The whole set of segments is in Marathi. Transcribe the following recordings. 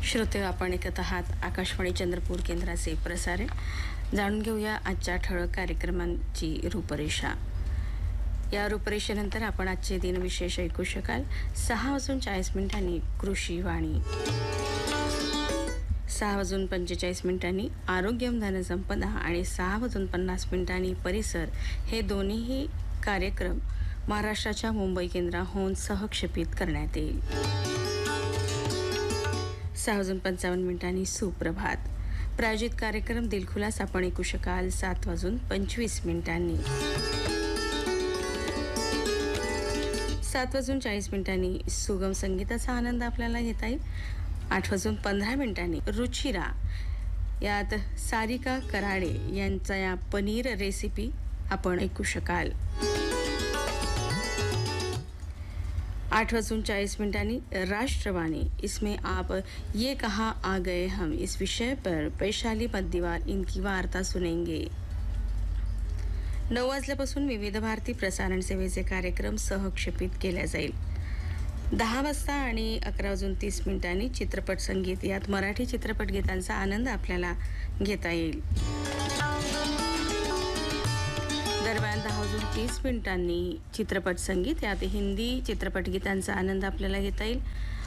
श्रोते, आपण ऐकत आहात आकाशवाणी चंद्रपूर केंद्राचे प्रसारण. जाणून घेऊया आजच्या ठळक कार्यक्रमांची रूपरेषा. या रूपरेषेनंतर आपण आजचे दिनविशेष ऐकू शकाल. 6:40 कृषी वाणी, 6:45 आरोग्यम धनसंपदा आणि 6:50 परिसर हे दोन्हीही कार्यक्रम महाराष्ट्राच्या मुंबई केंद्राहून सहक्षेपित करण्यात येईल. 6:55 सुप्रभात. प्रायोजित कार्यक्रम दिलखुलास आपण ऐकू शकाल 7:25. 7:40 सुगम संगीताचा आनंद आपल्याला घेता येईल. 8:15 रुचिरा, यात सारिका कराडे यांचा या पनीर रेसिपी आपण ऐकू शकाल. 8:40 राष्ट्रवाणी, इसमें आप ये कहा आ गए हम, इस विषय पर वैशाली बद्दीवार इनकी वार्ता सुनेंगे. 9 वाजल्यापासून विविध भारती प्रसारण सेवेचे कार्यक्रम सहक्षेपित केल्या जाईल. 10 वाजता आणि 11:30 चित्रपट संगीत, यात मराठी चित्रपट गीतांचा आनंद आपल्याला घेता येईल. दरम्यान 10:30 चित्रपट संगीत, यात हिंदी चित्रपट गीतांचा आनंद आपल्याला घेता येईल.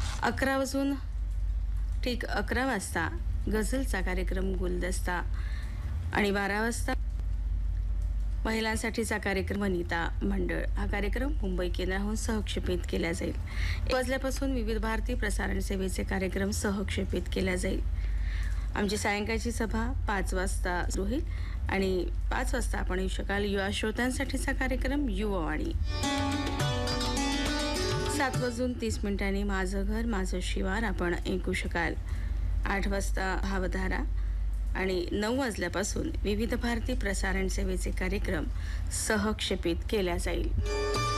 11 वाजता गझलचा कार्यक्रम गुलदस्ता आणि 12 वाजता महिलांसाठीचा कार्यक्रम वनिता मंडळ. हा कार्यक्रम मुंबई केंद्राहून सहक्षेपित केला जाईल. 1 वाजल्यापासून विविध भारती प्रसारण सेवेचे कार्यक्रम सहक्षेपित केला जाईल. आमची सायंकाळची सभा 5 वाजता सुरू होईल आणि 5 वाजता आपण येऊ शकाल युवा श्रोत्यांसाठीचा कार्यक्रम युवावाणी. 7:30 माझं घर माझं शिवार आपण ऐकू शकाल. 8 वाजता भावधारा आणि 9 वाजल्यापासून विविध भारती प्रसारण सेवेचे कार्यक्रम सहक्षेपित केल्या जाईल.